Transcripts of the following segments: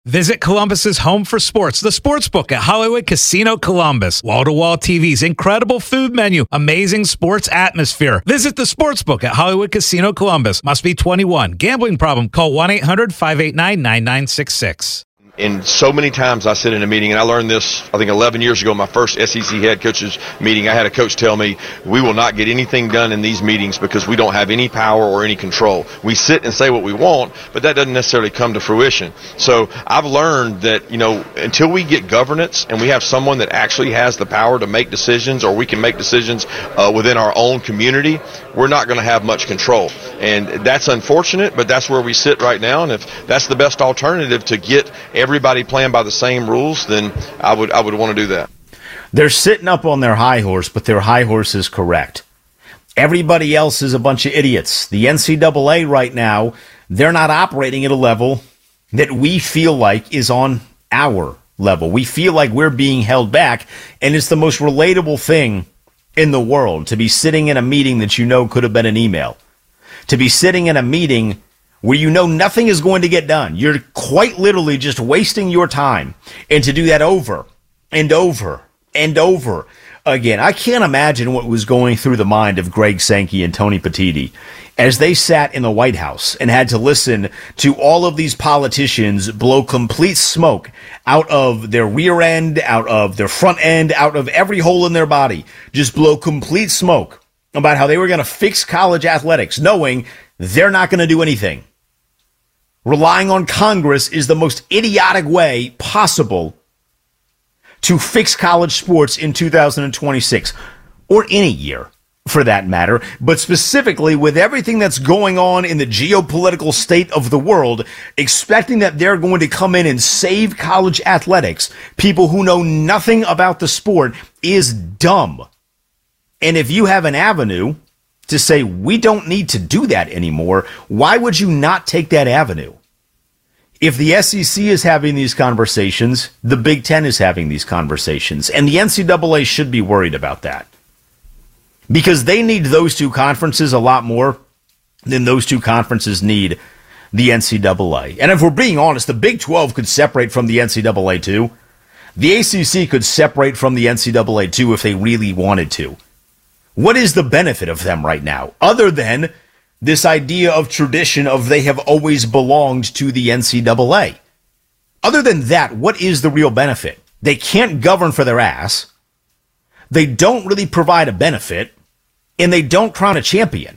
Visit Columbus's home for sports, the Sportsbook at Hollywood Casino Columbus. Wall-to-wall TVs, incredible food menu, amazing sports atmosphere. Visit the Sportsbook at Hollywood Casino Columbus. Must be 21. Gambling problem? Call 1-800-589-9966. And so many times I sit in a meeting, and I learned this, I think 11 years ago, my first SEC head coaches meeting. I had a coach tell me, we will not get anything done in these meetings because we don't have any power or any control. We sit and say what we want, but that doesn't necessarily come to fruition. So I've learned that, until we get governance and we have someone that actually has the power to make decisions, or we can make decisions within our own community, we're not going to have much control. And that's unfortunate, but that's where we sit right now. And if that's the best alternative to get everybody playing by the same rules, then I would want to do that. They're sitting up on their high horse, but their high horse is correct. Everybody else is a bunch of idiots. The NCAA right now, they're not operating at a level that we feel like is on our level. We feel like we're being held back, and it's the most relatable thing in the world to be sitting in a meeting that could have been an email, to be sitting in a meeting where nothing is going to get done. You're quite literally just wasting your time. And to do that over and over and over again. I can't imagine what was going through the mind of Greg Sankey and Tony Petitti as they sat in the White House and had to listen to all of these politicians blow complete smoke out of their rear end, out of their front end, out of every hole in their body. Just blow complete smoke about how they were going to fix college athletics, knowing they're not going to do anything. Relying on Congress is the most idiotic way possible to fix college sports in 2026, or any year for that matter, but specifically with everything that's going on in the geopolitical state of the world, expecting that they're going to come in and save college athletics, people who know nothing about the sport, is dumb. And if you have an avenue to say, we don't need to do that anymore, why would you not take that avenue? If the SEC is having these conversations, the Big Ten is having these conversations, and the NCAA should be worried about that. Because they need those two conferences a lot more than those two conferences need the NCAA. And if we're being honest, the Big 12 could separate from the NCAA too. The ACC could separate from the NCAA too if they really wanted to. What is the benefit of them right now, other than this idea of tradition of they have always belonged to the NCAA? Other than that, what is the real benefit? They can't govern for their ass. They don't really provide a benefit, and they don't crown a champion.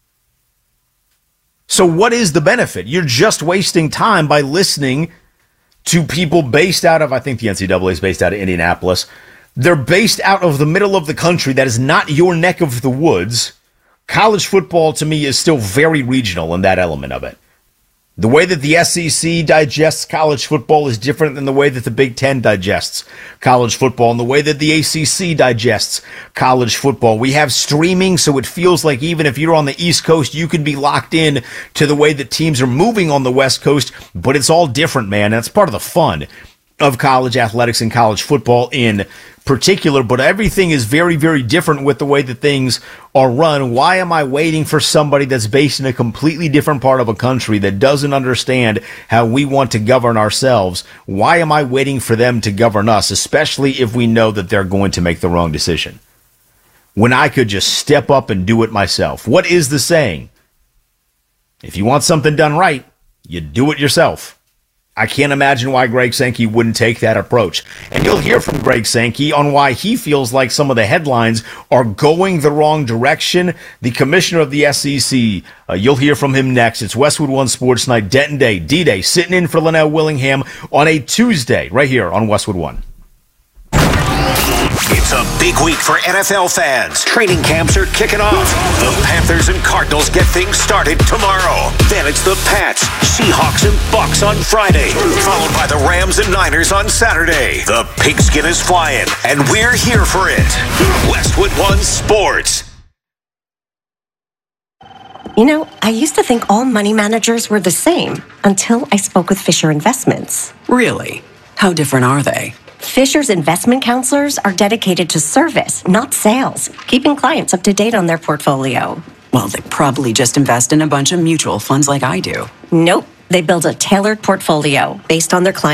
So what is the benefit? You're just wasting time by listening to people based out of, I think the NCAA is based out of Indianapolis. They're based out of the middle of the country. That is not your neck of the woods. College football, to me, is still very regional in that element of it. The way that the SEC digests college football is different than the way that the Big Ten digests college football, and the way that the ACC digests college football. We have streaming, so it feels like even if you're on the East Coast, you can be locked in to the way that teams are moving on the West Coast, but it's all different, man. That's part of the fun of college athletics and college football in particular, but everything is very, very different with the way that things are run. Why am I waiting for somebody that's based in a completely different part of a country that doesn't understand how we want to govern ourselves? Why am I waiting for them to govern us, especially if we know that they're going to make the wrong decision, when I could just step up and do it myself? What is the saying? If you want something done right, you do it yourself. I can't imagine why Greg Sankey wouldn't take that approach. And you'll hear from Greg Sankey on why he feels like some of the headlines are going the wrong direction. The commissioner of the SEC, you'll hear from him next. It's Westwood One Sports Night, Denton Day, D-Day, sitting in for Linnell Willingham on a Tuesday right here on Westwood One. It's a big week for NFL fans. Training camps are kicking off. The Panthers and Cardinals get things started tomorrow. Then it's the Pats, Seahawks, and Bucks on Friday, followed by the Rams and Niners on Saturday. The pigskin is flying, and we're here for it. Westwood One Sports. I used to think all money managers were the same until I spoke with Fisher Investments. Really? How different are they? Fisher's investment counselors are dedicated to service, not sales, keeping clients up to date on their portfolio. Well, they probably just invest in a bunch of mutual funds like I do. Nope. They build a tailored portfolio based on their clients'